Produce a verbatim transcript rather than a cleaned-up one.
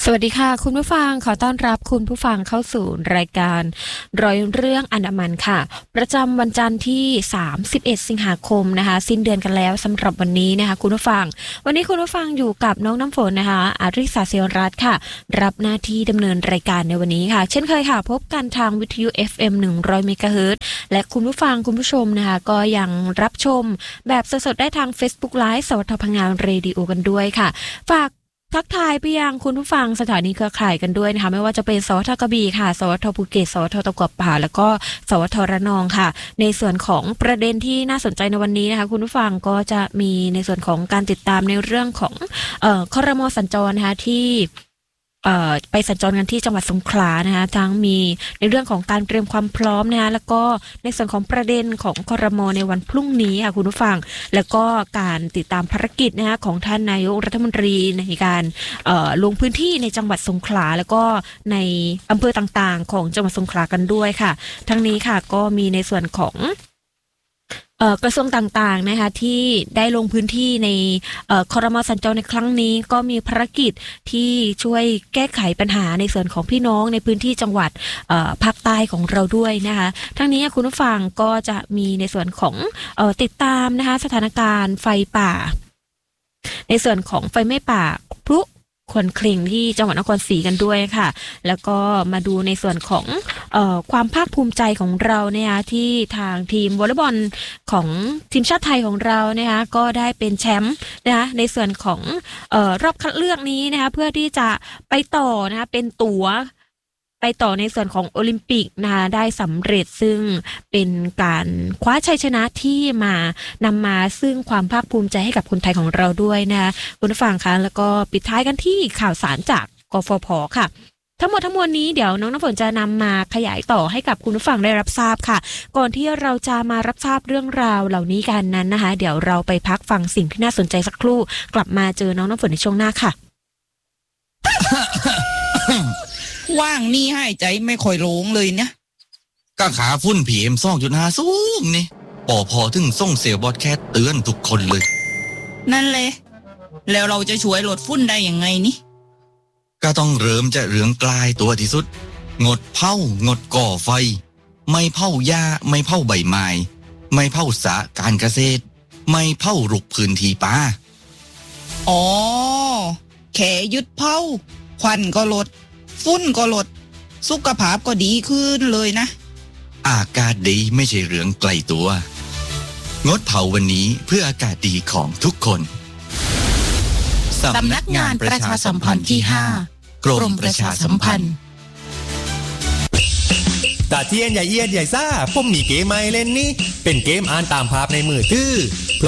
วัสดีค่ะคุณผู้ฟังขอต้อนรับคุณผู้ฟังเข้าสู่รายการร้อยเรื่องอันดามันค่ะประจำวันจันทร์ที่สามสิบเอ็ดสิงหาคมนะคะสิ้นเดือนกันแล้วสำหรับวันนี้นะคะคุณผู้ฟังวันนี้คุณผู้ฟังอยู่กับน้องน้ำฝนนะคะอาริสาเซลรัตน์ค่ะรับหน้าที่ดำเนินรายการในวันนี้ค่ะเช่นเคยค่ะพบกันทางวิทยุ เอฟ เอ็ม หนึ่งร้อยเมกะเฮิรตซ์และคุณผู้ฟังคุณผู้ชมนะคะก็ยังรับชมแบบสดๆได้ทาง Facebook Live สวทพังงานเรดิโอกันด้วยค่ะฝากทักทายไปยังคุณผู้ฟังสถานีเครือข่ายกันด้วยนะคะไม่ว่าจะเป็นสวทกระบี่ค่ะสวทภูเก็ตสวทตะกัวป่าแล้วก็สวทระนองค่ะในส่วนของประเด็นที่น่าสนใจในวันนี้นะคะคุณผู้ฟังก็จะมีในส่วนของการติดตามในเรื่องของเอ่อครม.สัญจรนะคะที่เอ่อไปสัญจรกันที่จังหวัดสงขลานะคะทั้งมีในเรื่องของการเตรียมความพร้อมนะคะแล้วก็ในส่วนของประเด็นของครม.ในวันพรุ่งนี้ค่ะคุณผู้ฟังแล้วก็การติดตามภารกิจนะคะของท่านนายกรัฐมนตรีในการเอ่อลงพื้นที่ในจังหวัดสงขลาแล้วก็ในอำเภอต่างๆของจังหวัดสงขลากันด้วยค่ะทั้งนี้ค่ะก็มีในส่วนของเอ่อกระทรวงต่างๆนะคะที่ได้ลงพื้นที่ในเอ่อครม.สัญจรในครั้งนี้ก็มีภารกิจที่ช่วยแก้ไขปัญหาในส่วนของพี่น้องในพื้นที่จังหวัดเอ่อภาคใต้ของเราด้วยนะคะทั้งนี้คุณผู้ฟังก็จะมีในส่วนของเอ่อติดตามนะคะสถานการณ์ไฟป่าในส่วนของไฟไหม้ป่าพลุควันคลิงที่จังหวัดนครศรีกันด้วยค่ะแล้วก็มาดูในส่วนของเอ่อความภาคภูมิใจของเราเนี่ยที่ทางทีมวอลเลย์บอลของทีมชาติไทยของเรานะคะก็ได้เป็นแชมป์นะคะในส่วนของเอ่อรอบคัดเลือกนี้นะคะเพื่อที่จะไปต่อนะคะเป็นตั๋วไปต่อในส่วนของโอลิมปิกนะคะได้สำเร็จซึ่งเป็นการคว้าชัยชนะที่มานำมาซึ่งความภาคภูมิใจให้กับคนไทยของเราด้วยนะคะคุณผู้ฟังคะแล้วก็ปิดท้ายกันที่ข่าวสารจากกฟผ.ค่ะทั้งหมดทั้งมวลนี้เดี๋ยวน้องน้ำฝนจะนำมาขยายต่อให้กับคุณผู้ฟังได้รับทราบค่ะก่อนที่เราจะมารับทราบเรื่องราวเหล่านี้กันนั้นนะคะเดี๋ยวเราไปพักฟังสิ่งที่น่าสนใจสักครู่กลับมาเจอน้องน้ำฝนในช่วงหน้าค่ะว่างนี่ให้ใจไม่ค่อยโล่งเลยเนี่ยก็ขาฝุ่น พี เอ็ม สองจุดห้า สูงนี่ปอพอถึงส่งเซลล์บอดแคสเตือนทุกคนเลยนั่นเลยแล้วเราจะช่วยลดฝุ่นได้ยังไงนี่ก็ต้องเริ่มจะเรื่องกลายตัวที่สุดงดเผางดก่อไฟไม่เผาหญ้าไม่เผาใบไม้ไม่เผาสระการเกษตรไม่เผารุกพื้นที่ป่าอ๋อแค่ยึดเผาควันก็ลดฝุ่นก็ลดสุขภาพก็ดีขึ้นเลยนะอากาศดีไม่ใช่เรื่องไกลตัวงดเผาวันนี้เพื่ออากาศดีของทุกคนสำนักงานประชาสัมพันธ์ที่ห้ากรมประชาสัมพันธ์ตาเทียนใหญ่เอียดใหญ่ซ่าผมมีเกมใหม่เล่นนี่เป็นเกมอ่านตามภาพในมือถือ